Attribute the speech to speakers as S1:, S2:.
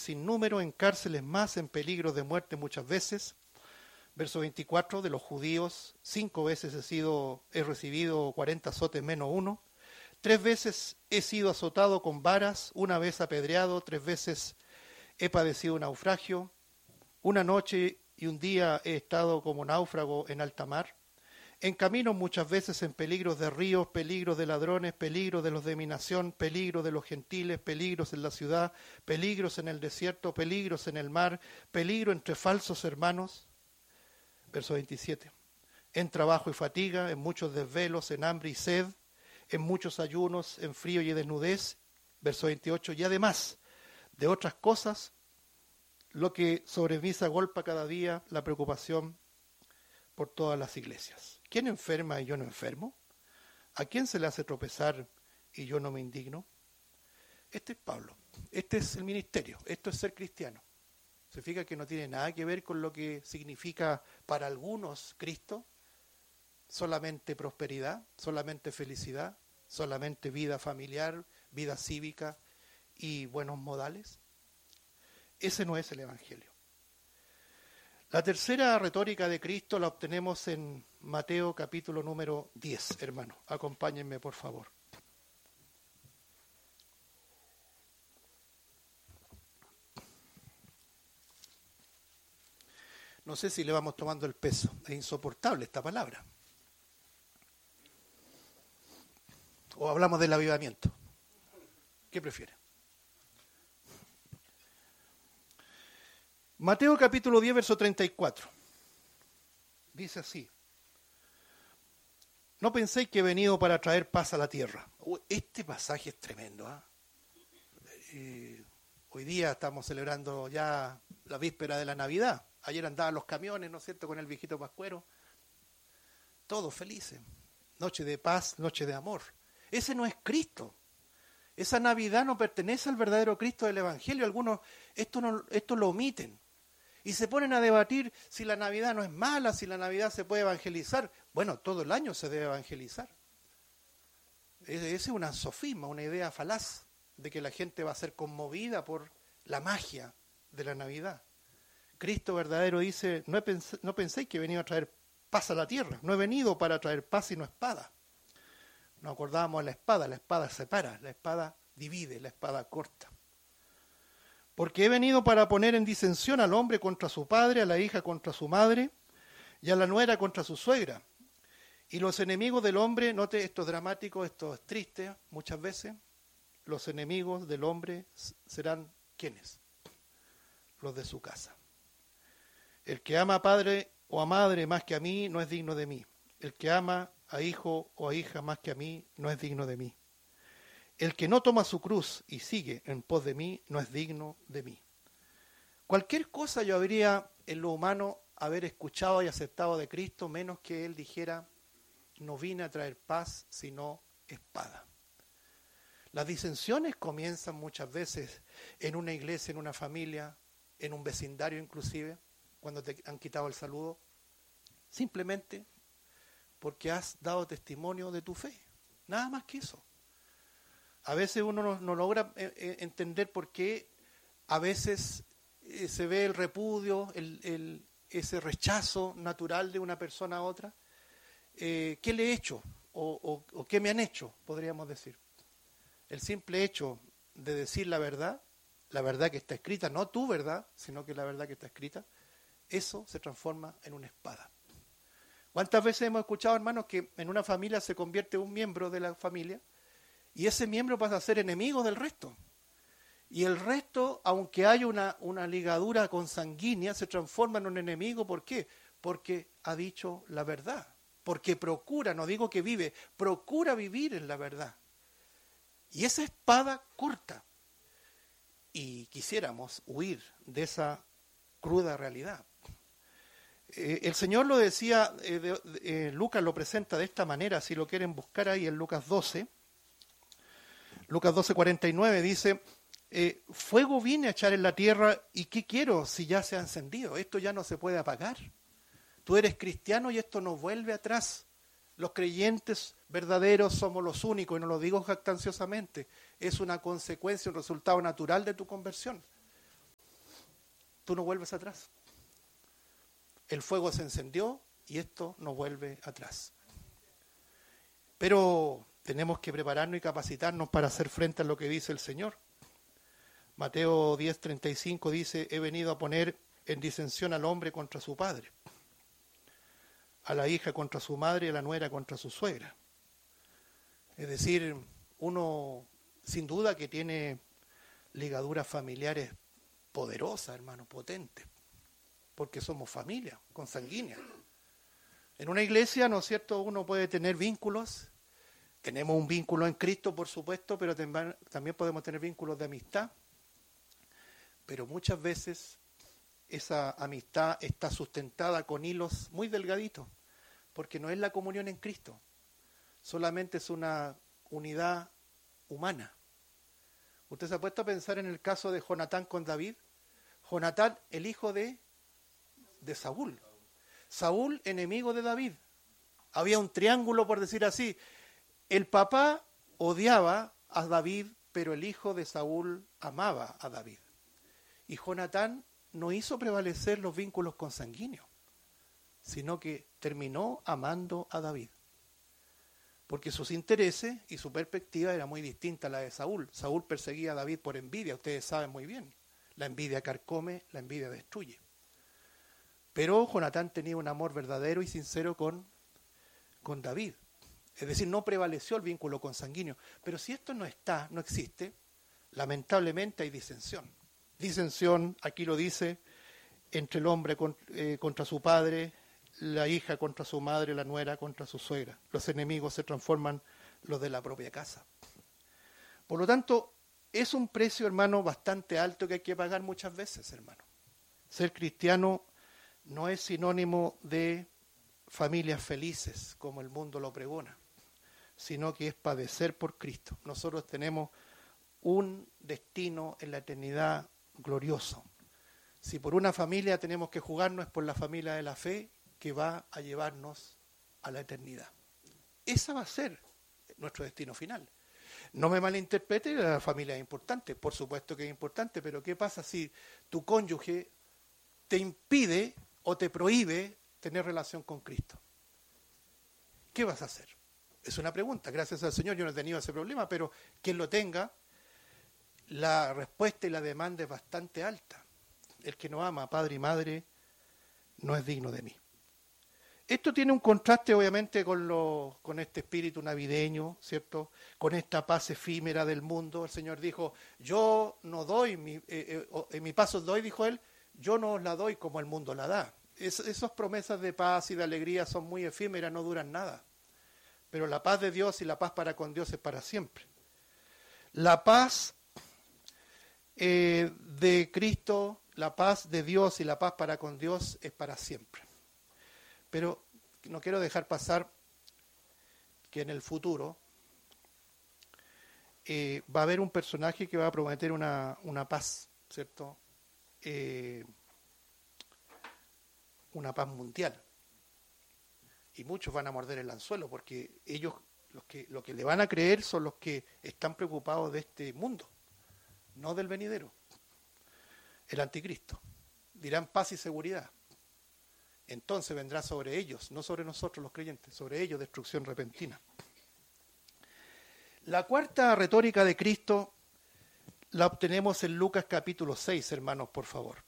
S1: sin número, en cárceles más, en peligro de muerte muchas veces. Verso 24, de los judíos, 5 veces he recibido 40 azotes menos 1. 3 veces he sido azotado con varas, 1 vez apedreado, 3 veces he padecido naufragio. 1 noche y 1 día he estado como náufrago en alta mar. En camino muchas veces en peligros de ríos, peligros de ladrones, peligros de los de mi nación, peligros de los gentiles, peligros en la ciudad, peligros en el desierto, peligros en el mar, peligro entre falsos hermanos. Verso 27. En trabajo y fatiga, en muchos desvelos, en hambre y sed, en muchos ayunos, en frío y desnudez. Verso 28. Y además de otras cosas, lo que sobre mí se agolpa cada día, la preocupación por todas las iglesias. ¿Quién enferma y yo no enfermo? ¿A quién se le hace tropezar y yo no me indigno? Este es Pablo, este es el ministerio, esto es ser cristiano. Se fija que no tiene nada que ver con lo que significa para algunos Cristo, solamente prosperidad, solamente felicidad, solamente vida familiar, vida cívica y buenos modales. Ese no es el Evangelio. La tercera retórica de Cristo la obtenemos en Mateo capítulo número 10, hermano. Acompáñenme, por favor. No sé si le vamos tomando el peso. Es insoportable esta palabra. ¿O hablamos del avivamiento? ¿Qué prefiere? Mateo capítulo 10, verso 34. Dice así. No penséis que he venido para traer paz a la tierra. Este pasaje es tremendo. Hoy día estamos celebrando ya la víspera de la Navidad. Ayer andaban los camiones, ¿no es cierto?, con el viejito pascuero. Todos felices. Noche de paz, noche de amor. Ese no es Cristo. Esa Navidad no pertenece al verdadero Cristo del Evangelio. Algunos esto lo omiten. Y se ponen a debatir si la Navidad no es mala, si la Navidad se puede evangelizar. Bueno, todo el año se debe evangelizar. Ese es un sofisma, una idea falaz de que la gente va a ser conmovida por la magia de la Navidad. Cristo verdadero dice, no penséis que he venido a traer paz a la tierra. No he venido para traer paz sino espada. Nos acordábamos de la espada separa, la espada divide, la espada corta. Porque he venido para poner en disensión al hombre contra su padre, a la hija contra su madre, y a la nuera contra su suegra. Y los enemigos del hombre, note, esto es dramático, esto es triste muchas veces, los enemigos del hombre serán, ¿quiénes? Los de su casa. El que ama a padre o a madre más que a mí, no es digno de mí. El que ama a hijo o a hija más que a mí, no es digno de mí. El que no toma su cruz y sigue en pos de mí, no es digno de mí. Cualquier cosa yo habría en lo humano haber escuchado y aceptado de Cristo, menos que Él dijera, no vine a traer paz, sino espada. Las disensiones comienzan muchas veces en una iglesia, en una familia, en un vecindario inclusive, cuando te han quitado el saludo, simplemente porque has dado testimonio de tu fe. Nada más que eso. A veces uno no logra entender por qué a veces se ve el repudio, ese rechazo natural de una persona a otra. ¿Qué le he hecho? ¿O qué me han hecho? Podríamos decir. El simple hecho de decir la verdad que está escrita, no tu verdad, sino que la verdad que está escrita, eso se transforma en una espada. ¿Cuántas veces hemos escuchado, hermanos, que en una familia se convierte un miembro de la familia y ese miembro pasa a ser enemigo del resto? Y el resto, aunque haya una ligadura consanguínea, se transforma en un enemigo. ¿Por qué? Porque ha dicho la verdad. Porque procura, no digo que vive, procura vivir en la verdad. Y esa espada corta. Y quisiéramos huir de esa cruda realidad. El Señor lo decía, Lucas lo presenta de esta manera, si lo quieren buscar ahí en Lucas 12. Lucas 12:49 dice, fuego vine a echar en la tierra y ¿qué quiero si ya se ha encendido? Esto ya no se puede apagar. Tú eres cristiano y esto no vuelve atrás. Los creyentes verdaderos somos los únicos, y no lo digo jactanciosamente, es una consecuencia, un resultado natural de tu conversión. tú no vuelves atrás. El fuego se encendió y esto no vuelve atrás. Pero tenemos que prepararnos y capacitarnos para hacer frente a lo que dice el Señor. Mateo 10:35 dice: he venido a poner en disensión al hombre contra su padre, a la hija contra su madre y a la nuera contra su suegra. Es decir, uno sin duda que tiene ligaduras familiares poderosas, hermano, potentes, porque somos familia consanguínea. En una iglesia, ¿no es cierto?, uno puede tener vínculos. Tenemos un vínculo en Cristo, por supuesto, pero también podemos tener vínculos de amistad. Pero muchas veces esa amistad está sustentada con hilos muy delgaditos, porque no es la comunión en Cristo, solamente es una unidad humana. ¿Usted se ha puesto a pensar en el caso de Jonatán con David? Jonatán, el hijo de Saúl. Saúl, enemigo de David. Había un triángulo, por decir así. El papá odiaba a David, pero el hijo de Saúl amaba a David. Y Jonatán no hizo prevalecer los vínculos consanguíneos, sino que terminó amando a David. Porque sus intereses y su perspectiva era muy distinta a la de Saúl. Saúl perseguía a David por envidia, ustedes saben muy bien. La envidia carcome, la envidia destruye. Pero Jonatán tenía un amor verdadero y sincero con David. Es decir, no prevaleció el vínculo consanguíneo. Pero si esto no existe, lamentablemente hay disensión. Disensión, aquí lo dice, entre el hombre contra su padre, la hija contra su madre, la nuera contra su suegra. Los enemigos se transforman los de la propia casa. Por lo tanto, es un precio, hermano, bastante alto que hay que pagar muchas veces, hermano. Ser cristiano no es sinónimo de familias felices, como el mundo lo pregona, sino que es padecer por Cristo. Nosotros tenemos un destino en la eternidad glorioso. Si por una familia tenemos que jugarnos, es por la familia de la fe que va a llevarnos a la eternidad. Esa va a ser nuestro destino final. No me malinterprete, la familia es importante, por supuesto que es importante, pero ¿qué pasa si tu cónyuge te impide o te prohíbe tener relación con Cristo? ¿Qué vas a hacer? Es una pregunta. Gracias al Señor yo no he tenido ese problema, pero quien lo tenga, la respuesta y la demanda es bastante alta. El que no ama a padre y madre no es digno de mí. Esto tiene un contraste obviamente con este espíritu navideño, ¿cierto? Con esta paz efímera del mundo. El Señor dijo: yo no doy, en mi paz os doy, dijo Él, yo no os la doy como el mundo la da. Esas promesas de paz y de alegría son muy efímeras, no duran nada. Pero la paz de Dios y la paz para con Dios es para siempre. La paz de Cristo, la paz de Dios y la paz para con Dios es para siempre. Pero no quiero dejar pasar que en el futuro va a haber un personaje que va a prometer una paz, ¿cierto? Una paz mundial. Y muchos van a morder el anzuelo porque ellos, lo que le van a creer son los que están preocupados de este mundo, no del venidero. El anticristo. Dirán paz y seguridad. Entonces vendrá sobre ellos, no sobre nosotros los creyentes, sobre ellos destrucción repentina. La cuarta retórica de Cristo la obtenemos en Lucas capítulo 6, hermanos, por favor.